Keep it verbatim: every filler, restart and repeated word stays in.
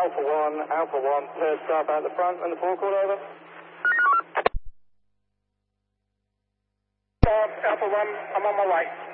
Alpha one, Alpha one, third stop out the front and the forecourt, over. Uh, Alpha one, I'm on my way.